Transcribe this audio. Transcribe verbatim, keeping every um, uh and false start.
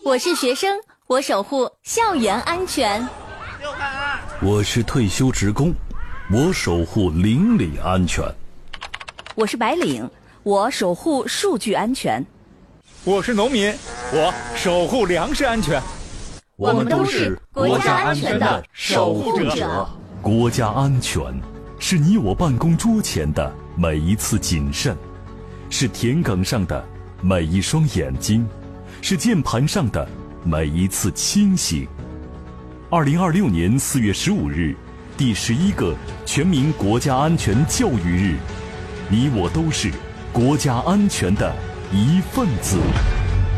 我是学生，我守护校园安全。 我是退休职工，我守护邻里安全。 我是白领，我守护数据安全。 我是农民，我守护粮食安全。 我们都是国家安全的守护者。 国家安全是你我办公桌前的每一次谨慎，是田埂上的每一双眼睛，是键盘上的每一次清醒。二零二六年四月十五日，第十一个全民国家安全教育日，你我都是国家安全的一份子。